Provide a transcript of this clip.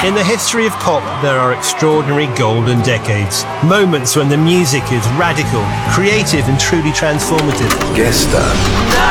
In the history of pop, there are extraordinary golden decades. Moments when the music is radical, creative and truly transformative. Gestern.